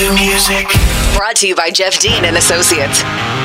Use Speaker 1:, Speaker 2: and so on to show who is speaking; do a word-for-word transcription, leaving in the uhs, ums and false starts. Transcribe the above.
Speaker 1: Brought to you by Jeff Dean and Associates.